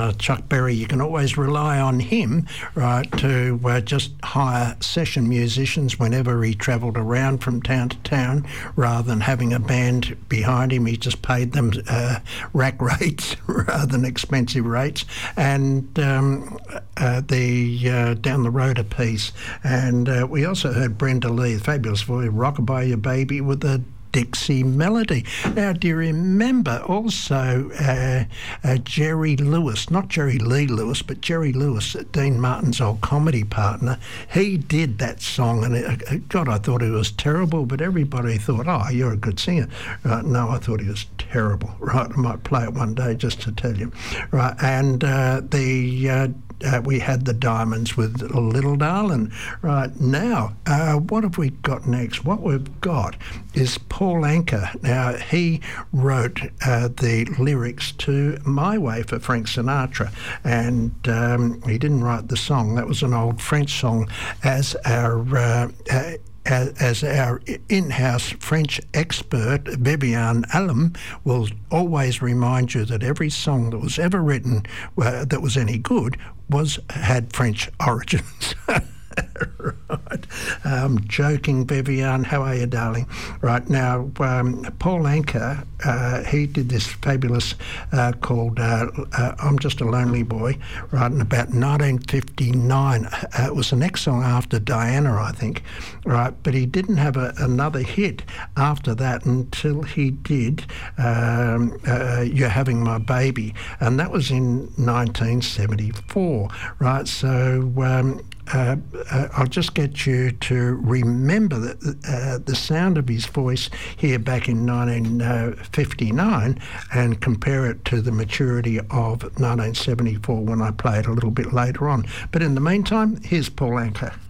Chuck Berry, you can always rely on him, right, to just hire session musicians whenever he travelled around from town to town, rather than having a band behind him. He just paid them rack rates rather than expensive rates. And the Down the Road a piece. And we also heard Brenda Lee, the fabulous voice, Rockabye Your Baby, with a Dixie melody. Now, do you remember also Jerry Lewis, not Jerry Lee Lewis, but Jerry Lewis, Dean Martin's old comedy partner? He did that song, and God, I thought it was terrible, but everybody thought, oh, you're a good singer. Right? No, I thought he was terrible. Right? I might play it one day just to tell you. Right? And we had the Diamonds with Little Darling. Right now, what have we got next? What we've got is Paul Anka. Now, he wrote the lyrics to My Way for Frank Sinatra, and he didn't write the song. That was an old French song, as our in-house French expert, Viviane Allum, will always remind you that every song that was ever written that was any good had French origins. Right. I'm joking, Viviane. How are you, darling? Right now, Paul Anka, he did this fabulous called I'm Just a Lonely Boy, right, in about 1959. It was the next song after Diana, I think, right, but he didn't have another hit after that until he did You're Having My Baby, and that was in 1974, right, so I'll just get you to remember the sound of his voice here back in 1959 and compare it to the maturity of 1974 when I play it a little bit later on. But in the meantime, here's Paul Anka.